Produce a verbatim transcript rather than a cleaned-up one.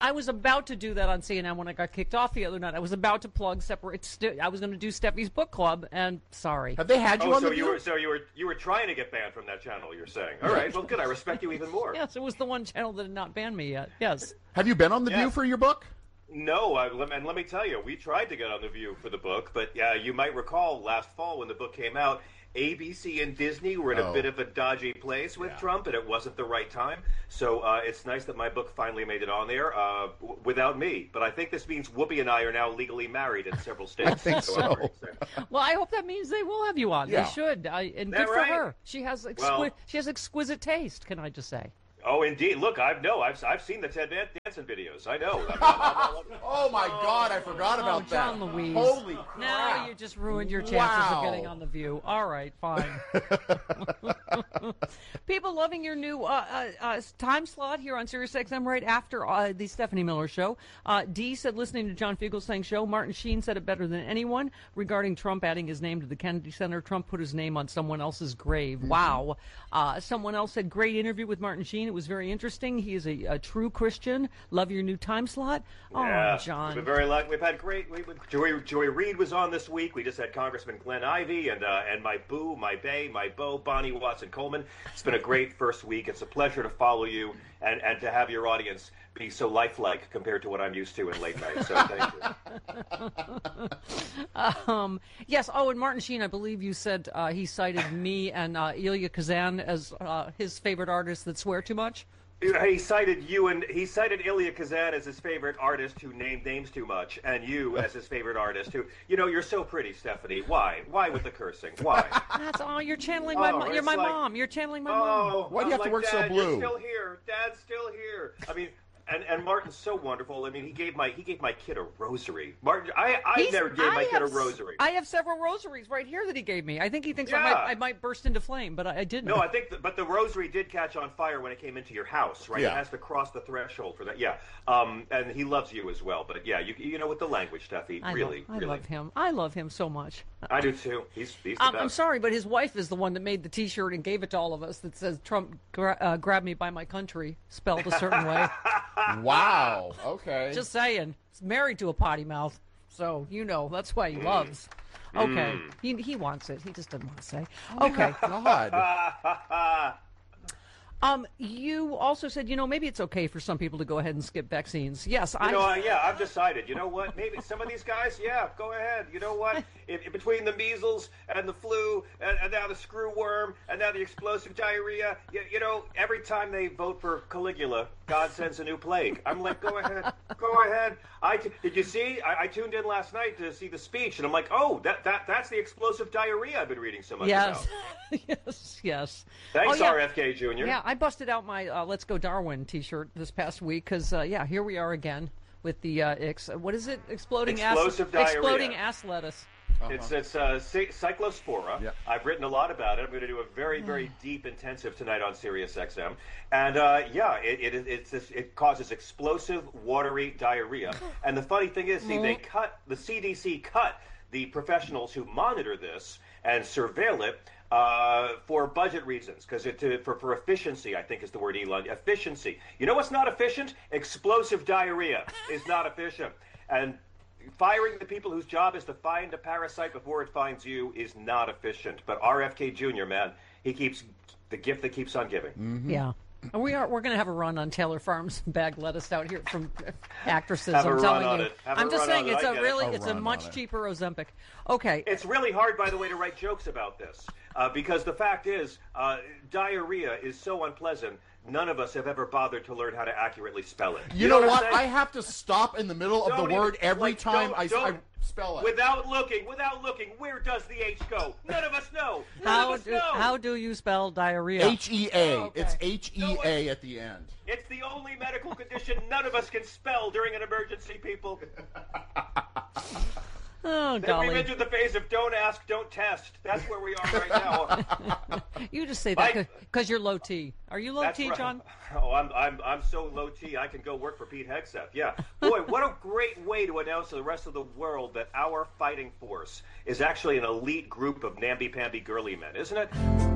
I was about to do that on C N N when I got kicked off the other night. I was about to plug separate. St- I was going to do Steffi's book club, and sorry. Have they had you oh, on so the you View? were so you were you were trying to get banned from that channel. You're saying, all right, well, good. I respect you even more. Yes, it was the one channel that had not banned me yet. Yes. Have you been on the Yeah. View for your book? No, I, and let me tell you, we tried to get on the View for the book, but uh, you might recall last fall when the book came out, A B C and Disney were in a Oh. bit of a dodgy place with Yeah. Trump, and it wasn't the right time. So uh, it's nice that my book finally made it on there uh, w- without me. But I think this means Whoopi and I are now legally married in several states. I think I'm so. very excited. Well, I hope that means they will have you on. Yeah. They should. I, and That good for right? her. She has exqui- Well- she has exquisite taste. Can I just say? Oh, indeed. Look, I've no, I've I've seen the Ted Van Danson videos. I know. I'm, I'm, I'm, Oh my God, I forgot Oh, about John that. Louise. Holy crap. Now you just ruined your chances Wow. of getting on the View. All right, fine. People loving your new uh, uh, uh, time slot here on SiriusXM right after uh, the Stephanie Miller Show. Uh, Dee said, listening to John Fugelsang's show, Martin Sheen said it better than anyone regarding Trump adding his name to the Kennedy Center. Trump put his name on someone else's grave. Mm-hmm. Wow. Uh, someone else said, great interview with Martin Sheen. It was very interesting. He is a, a true Christian. Love your new time slot. Oh, Yeah, John. we've been very lucky. We've had great. We, we, Joy, Joy Reid was on this week. We just had Congressman Glenn Ivey and uh, and my boo, my bae, my beau, Bonnie Watson Coleman. It's been a great first week. It's a pleasure to follow you and, and to have your audience be so lifelike compared to what I'm used to in late night. So thank you. Um, yes. Oh, and Martin Sheen, I believe you said uh, he cited me and uh, Elia Kazan as uh, his favorite artists that swear too much. He cited you and he cited Elia Kazan as his favorite artist who named names too much, and you as his favorite artist who, you know, you're so pretty, Stephanie. Why? Why with the cursing? Why? That's all. You're channeling my. Oh, mo- you're it's my like- mom. You're channeling my mom. Oh, Why do you I'm have to like, work so Dad, blue? You're still here. Dad's still here. I mean, and, and Martin's so wonderful. I mean, he gave my he gave my kid a rosary. Martin, I I He's- never gave my I kid a have s- rosary. I have several rosaries right here that he gave me. I think he thinks I Yeah. might I might burst into flame, but I, I didn't. No, I think, the, but the rosary did catch on fire when it came into your house, right? Yeah. It has to cross the threshold for that. Yeah, um, and he loves you as well. But yeah, you you know, with the language, Steffi, I really, love, I really, love him. I love him so much. I do too. He's he's the Um, best. I'm sorry, but his wife is the one that made the T-shirt and gave it to all of us that says "Trump gra- uh, grabbed me by my country," spelled a certain way. Wow. Okay. Just saying, he's married to a potty mouth, so you know that's why he loves. Okay, he he wants it. He just doesn't want to say. Okay. God. Um, you also said, you know, maybe it's okay for some people to go ahead and skip vaccines. Yes, I. You know, uh, yeah, I've decided. You know what? Maybe some of these guys, yeah, go ahead. You know what? In, in between the measles and the flu, and, and now the screw worm, and now the explosive diarrhea, you, you know, every time they vote for Caligula, God sends a new plague. I'm like, go ahead, go ahead. I t- did you see? I, I tuned in last night to see the speech, and I'm like, oh, that that that's the explosive diarrhea I've been reading so much Yes, about. yes, yes. Thanks, Oh, yeah. R F K Junior Yeah, I busted out my uh, "Let's Go Darwin" T-shirt this past week because, uh, yeah, here we are again with the uh, ex- what is it? Exploding Explosive ass, diarrhea. exploding ass lettuce. It's it's uh, cy- cyclospora. Yeah. I've written a lot about it. I'm going to do a very very deep intensive tonight on Sirius X M, and uh, yeah, it it it, it's this, it causes explosive watery diarrhea. And the funny thing is, see, they cut the C D C cut the professionals who monitor this and surveil it. Uh, for budget reasons, because it uh, for for efficiency, I think is the word, Elon. Efficiency. You know what's not efficient? Explosive diarrhea is not efficient, and firing the people whose job is to find a parasite before it finds you is not efficient. But R F K Junior, man, he keeps the gift that keeps on giving. Mm-hmm. Yeah. And we are. We're going to have a run on Taylor Farms bag lettuce out here from actresses. Have a I'm run telling on you. it. Have a I'm just run saying on it. it's I a get it. really, A it's a run much on it. cheaper Ozempic. Okay. It's really hard, by the way, to write jokes about this uh, because the fact is, uh, diarrhea is so unpleasant. None of us have ever bothered to learn how to accurately spell it. You, know, I'm what? saying? I have to stop in the middle of Don't the even- word every like, time don't- I, don't- I spell it. Without looking, without looking, where does the H go? None of us know. None How of us do, know. how do you spell diarrhea? H E A. Oh, okay. It's H E A at the end. It's the only medical condition none of us can spell during an emergency, people. Oh, Then golly. we've entered the phase of don't ask, don't test. That's where we are right now. You just say that Mike- because you're low T. Are you low That's T, right. John? Oh, I'm, I'm, I'm so low T, I can go work for Pete Hegseth. Yeah. Boy, what a great way to announce to the rest of the world that our fighting force is actually an elite group of namby-pamby girly men, isn't it?